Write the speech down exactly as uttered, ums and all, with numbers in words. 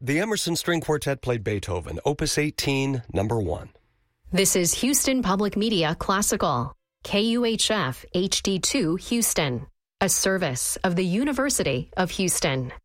The Emerson String Quartet played Beethoven, Opus eighteen, number one. This is Houston Public Media Classical, K U H F H D two Houston, a service of the University of Houston.